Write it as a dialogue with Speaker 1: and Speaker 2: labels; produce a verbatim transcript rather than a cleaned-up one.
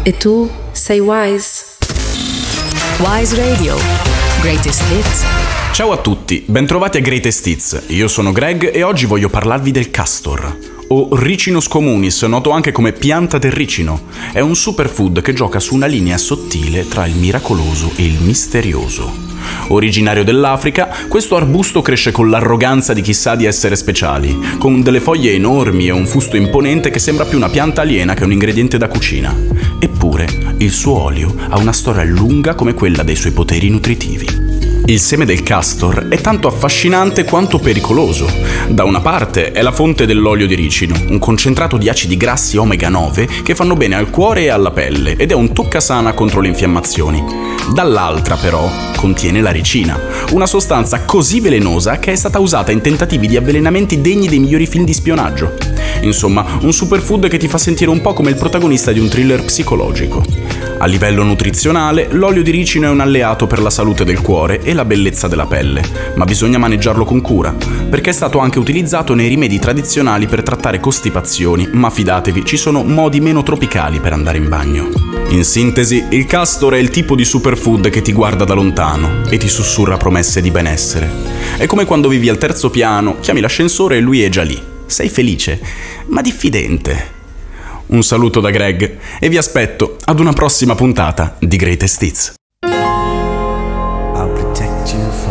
Speaker 1: E tu sei Wise?
Speaker 2: Wise Radio, Greatest Hits.
Speaker 3: Ciao a tutti, bentrovati a Greatest Hits. Io sono Greg e oggi voglio parlarvi del castor, o Ricinus communis, noto anche come pianta del ricino. È un superfood che gioca su una linea sottile tra il miracoloso e il misterioso. Originario dell'Africa, questo arbusto cresce con l'arroganza di chi sa di essere speciali, con delle foglie enormi e un fusto imponente che sembra più una pianta aliena che un ingrediente da cucina. Eppure, il suo olio ha una storia lunga come quella dei suoi poteri nutritivi. Il seme del castor è tanto affascinante quanto pericoloso. Da una parte è la fonte dell'olio di ricino, un concentrato di acidi grassi omega nove che fanno bene al cuore e alla pelle ed è un toccasana contro le infiammazioni. Dall'altra però contiene la ricina, una sostanza così velenosa che è stata usata in tentativi di avvelenamenti degni dei migliori film di spionaggio. Insomma, un superfood che ti fa sentire un po' come il protagonista di un thriller psicologico. A livello nutrizionale, l'olio di ricino è un alleato per la salute del cuore e la bellezza della pelle, ma bisogna maneggiarlo con cura, perché è stato anche utilizzato nei rimedi tradizionali per trattare costipazioni, ma fidatevi, ci sono modi meno tropicali per andare in bagno. In sintesi, il castor è il tipo di superfood che ti guarda da lontano e ti sussurra promesse di benessere. È come quando vivi al terzo piano, chiami l'ascensore e lui è già lì. Sei felice, ma diffidente. Un saluto da Greg e vi aspetto ad una prossima puntata di Greatest Hits.